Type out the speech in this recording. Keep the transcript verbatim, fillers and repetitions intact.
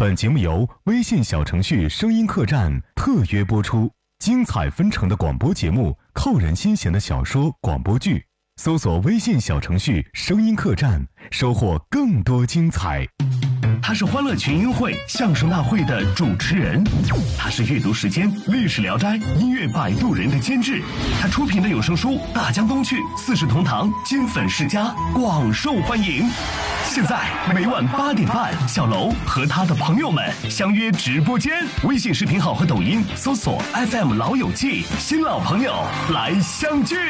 本节目由微信小程序声音客栈特约播出，精彩纷呈的广播节目，扣人心弦的小说、广播剧，搜索微信小程序声音客栈，收获更多精彩。 他是欢乐群英会相声大会的主持人，他是阅读时间历史聊斋音乐摆渡人的监制，他出品的有声书《大江东去》《四世同堂》《金粉世家》广受欢迎。现在每晚八点半，小楼和他的朋友们相约直播间，微信视频号和抖音搜索 F M 老友记，新老朋友来相聚。